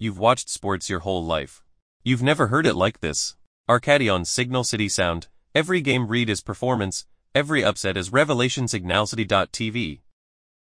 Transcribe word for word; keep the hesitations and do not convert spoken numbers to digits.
you've watched sports your whole life. You've never heard it like this. Arcadion's Signal City sound, every game read is performance, every upset is revelation. Signal City dot T V